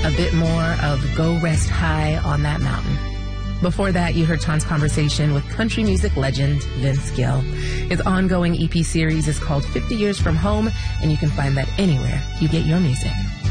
a bit more of Go Rest High on That Mountain. Before that, you heard Ton's conversation with country music legend Vince Gill. His ongoing EP series is called 50 Years From Home, and you can find that anywhere you get your music.